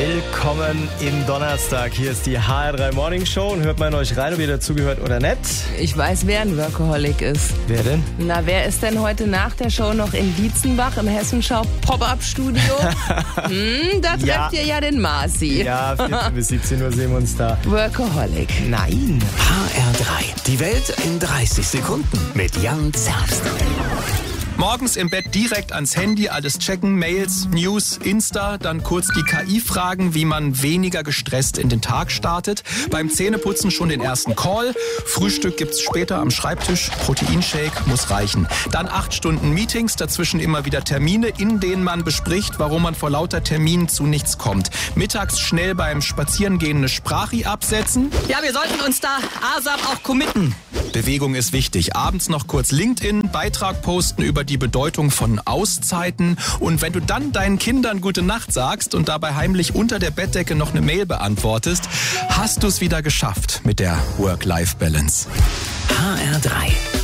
Willkommen im Donnerstag. Hier ist die HR3 Morning Show und hört mal in euch rein, ob ihr dazugehört oder nicht. Ich weiß, wer ein Workaholic ist. Wer denn? Na, wer ist denn heute nach der Show noch in Dietzenbach im Hessenschau Pop-Up-Studio? Da trefft ihr ja den Marci. Ja, 14 bis 17 Uhr sehen wir uns da. Workaholic. Nein. HR3. Die Welt in 30 Sekunden mit Jan Zerbst. Morgens im Bett direkt ans Handy, alles checken, Mails, News, Insta, dann kurz die KI fragen, wie man weniger gestresst in den Tag startet. Beim Zähneputzen schon den ersten Call. Frühstück gibt's später am Schreibtisch. Proteinshake muss reichen. Dann 8 Stunden Meetings, dazwischen immer wieder Termine, in denen man bespricht, warum man vor lauter Terminen zu nichts kommt. Mittags schnell beim Spazierengehen eine Sprachi absetzen. Ja, wir sollten uns da ASAP auch committen. Bewegung ist wichtig. Abends noch kurz LinkedIn, Beitrag posten über die Bedeutung von Auszeiten. Und wenn du dann deinen Kindern gute Nacht sagst und dabei heimlich unter der Bettdecke noch eine Mail beantwortest, hast du es wieder geschafft mit der Work-Life-Balance. HR3.